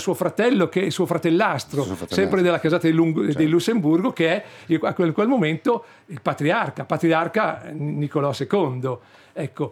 suo fratello, che è suo fratellastro, sempre della casata di Lussemburgo, che è in quel momento il patriarca Niccolò II. Ecco,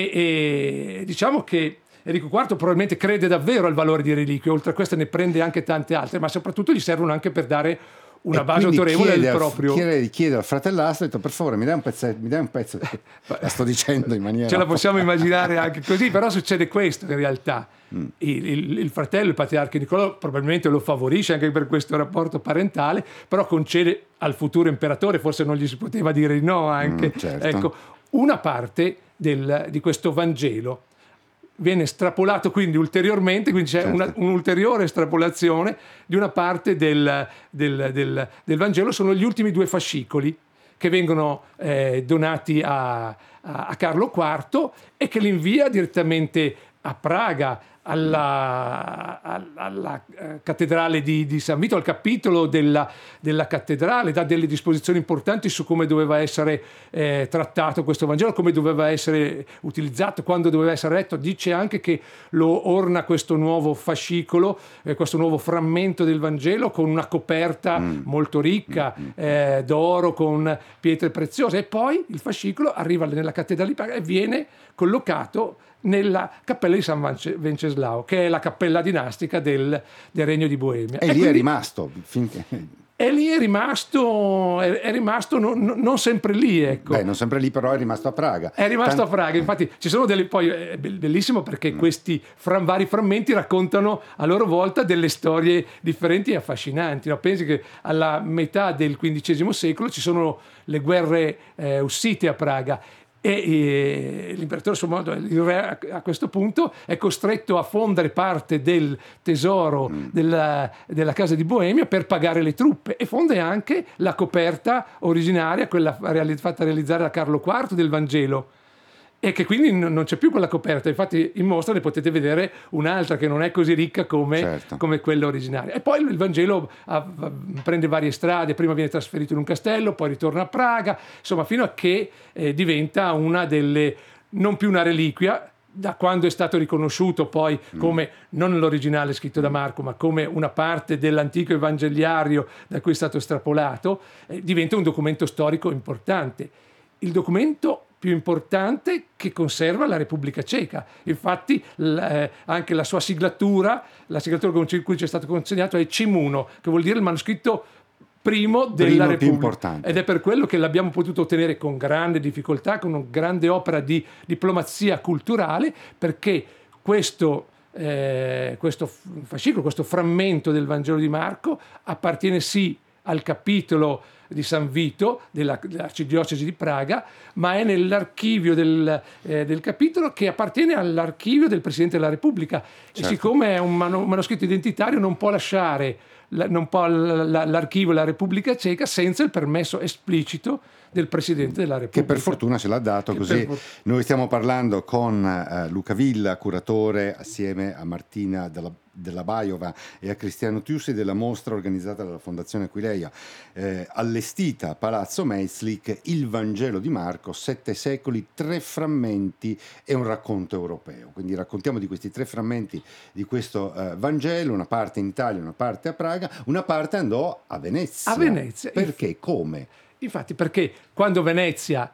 e diciamo che Enrico IV probabilmente crede davvero al valore di reliquie, oltre a queste ne prende anche tante altre, ma soprattutto gli servono anche per dare una base autorevole del proprio. Chiede al fratellastro, ha detto, per favore mi dai un pezzo, la sto dicendo in maniera, ce la possiamo immaginare anche così, però succede questo in realtà. Il fratello, il patriarca Niccolò, probabilmente lo favorisce anche per questo rapporto parentale, però concede al futuro imperatore, forse non gli si poteva dire di no anche, certo. ecco, una parte di questo Vangelo viene estrapolato quindi ulteriormente, quindi c'è un'ulteriore estrapolazione di una parte del Vangelo. Sono gli ultimi 2 fascicoli che vengono donati a Carlo IV e che li invia direttamente a Praga alla cattedrale di San Vito, al capitolo della cattedrale, dà delle disposizioni importanti su come doveva essere trattato questo Vangelo, come doveva essere utilizzato, quando doveva essere letto. Dice anche che lo orna questo nuovo fascicolo, questo nuovo frammento del Vangelo con una coperta molto ricca d'oro, con pietre preziose, e poi il fascicolo arriva nella cattedrale di Praga e viene collocato nella cappella di San Venceslao, che è la cappella dinastica del Regno di Boemia. E lì quindi è rimasto finché... E lì è rimasto non sempre lì, ecco. Non sempre lì, però è rimasto a Praga. È rimasto a Praga, infatti ci sono poi è bellissimo perché questi vari frammenti raccontano a loro volta delle storie differenti e affascinanti, no? Pensi che alla metà del XV secolo ci sono le guerre ussite a Praga, e l'imperatore, a suo modo, il re, a questo punto è costretto a fondere parte del tesoro della casa di Boemia per pagare le truppe, e fonde anche la coperta originaria, quella fatta realizzare da Carlo IV del Vangelo, e che quindi non c'è più quella coperta. Infatti in mostra ne potete vedere un'altra che non è così ricca come quella originaria. E poi il Vangelo prende varie strade, prima viene trasferito in un castello, poi ritorna a Praga, insomma, fino a che diventa una delle, non più una reliquia, da quando è stato riconosciuto poi come, non l'originale scritto da Marco, ma come una parte dell'antico evangeliario da cui è stato estrapolato, diventa un documento storico importante. Il documento più importante che conserva la Repubblica Ceca. Infatti anche la sua siglatura, la siglatura con cui ci è stato consegnato è C1, che vuol dire il manoscritto primo della Repubblica, ed è per quello che l'abbiamo potuto ottenere con grande difficoltà, con una grande opera di diplomazia culturale, perché questo fascicolo, questo frammento del Vangelo di Marco appartiene sì al capitolo di San Vito dell'arcidiocesi di Praga, ma è nell'archivio del capitolo, che appartiene all'archivio del Presidente della Repubblica. E siccome è un manoscritto identitario, non può lasciare l'archivio della Repubblica Ceca senza il permesso esplicito del Presidente della Repubblica. Che per fortuna ce l'ha dato, così noi stiamo parlando con Luca Villa, curatore, assieme a Martina della Baiova e a Cristiano Tiussi, della mostra organizzata dalla Fondazione Aquileia, allestita a Palazzo Meisslich, Il Vangelo di Marco, 7 secoli, 3 frammenti e un racconto europeo. Quindi raccontiamo di questi 3 frammenti di questo Vangelo, una parte in Italia, una parte a Praga, una parte andò a Venezia. A Venezia. Perché? Come? Infatti, perché quando Venezia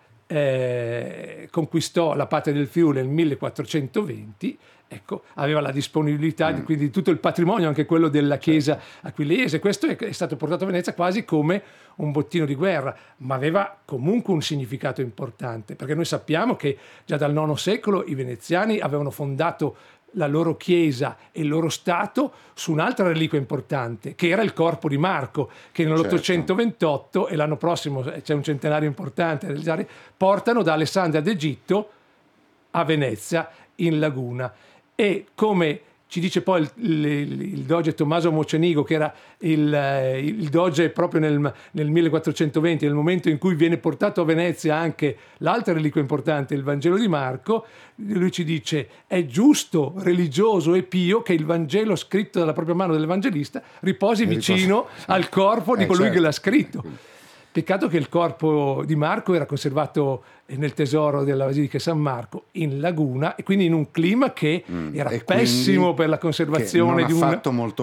conquistò la patria del Friuli nel 1420, ecco, aveva la disponibilità quindi di tutto il patrimonio, anche quello della chiesa aquilese. Questo è stato portato a Venezia quasi come un bottino di guerra, ma aveva comunque un significato importante, perché noi sappiamo che già dal IX secolo i veneziani avevano fondato la loro chiesa e il loro stato su un'altra reliquia importante, che era il corpo di Marco, che nell'828, e l'anno prossimo c'è un centenario importante da realizzare, portano da Alessandria d'Egitto a Venezia in laguna. E come ci dice poi il doge Tommaso Mocenigo, che era il doge proprio nel 1420, nel momento in cui viene portato a Venezia anche l'altra reliquia importante, il Vangelo di Marco, lui ci dice: è giusto, religioso e pio che il Vangelo scritto dalla propria mano dell'evangelista riposi vicino al corpo di colui che l'ha scritto. Peccato che il corpo di Marco era conservato nel tesoro della Basilica di San Marco in laguna, e quindi in un clima che era pessimo per la conservazione di un... fatto molto